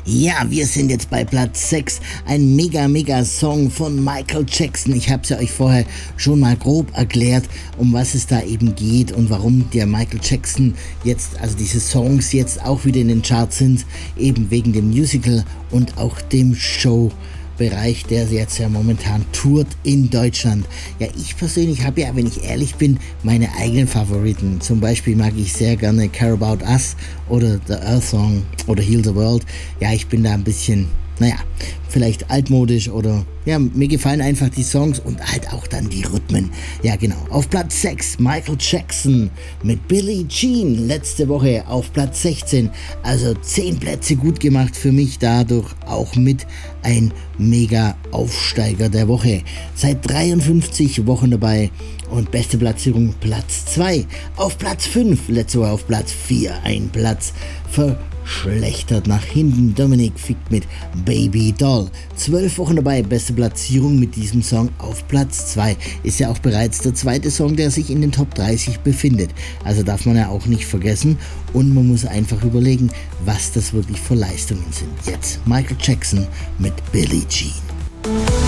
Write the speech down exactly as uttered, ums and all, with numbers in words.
Ja, wir sind jetzt bei Platz sechs. Ein mega, mega Song von Michael Jackson. Ich habe es ja euch vorher schon mal grob erklärt, um was es da eben geht und warum der Michael Jackson jetzt, also diese Songs jetzt auch wieder in den Charts sind, eben wegen dem Musical und auch dem Show. Bereich, der jetzt ja momentan tourt in Deutschland. Ja, ich persönlich habe ja, wenn ich ehrlich bin, meine eigenen Favoriten. Zum Beispiel mag ich sehr gerne Care About Us oder The Earth Song oder Heal the World. Ja, ich bin da ein bisschen, naja, vielleicht altmodisch oder ja, mir gefallen einfach die Songs und halt auch dann die Rhythmen. Ja, genau. Auf Platz sechs Michael Jackson mit Billie Jean letzte Woche auf Platz sechzehn. Also zehn Plätze gut gemacht für mich, dadurch auch mit ein mega Aufsteiger der Woche. Seit dreiundfünfzig Wochen dabei und beste Platzierung Platz zwei. Auf Platz fünf, letzte Woche auf Platz vier, ein Platz verschlechtert nach hinten. Dominik Fike mit Baby Doll. Zwölf Wochen dabei, beste Platzierung mit diesem Song auf Platz zwei. Ist ja auch bereits der zweite Song, der sich in den Top dreißig befindet. Also darf man ja auch nicht vergessen. Und man muss einfach überlegen, was das wirklich für Leistungen sind. Jetzt Michael Jackson mit Billie Jean.